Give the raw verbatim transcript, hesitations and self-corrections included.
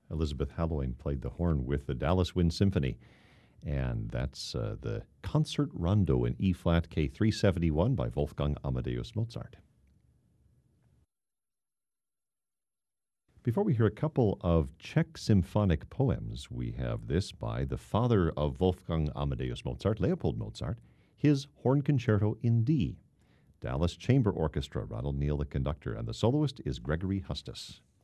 Elizabeth Halloin played the horn with the Dallas Wind Symphony. And that's uh, the Concert Rondo in E-flat K three seventy-one by Wolfgang Amadeus Mozart. Before we hear a couple of Czech symphonic poems, we have this by the father of Wolfgang Amadeus Mozart, Leopold Mozart, his Horn Concerto in D. Dallas Chamber Orchestra, Ronald Neal the conductor, and the soloist is Gregory Hustis.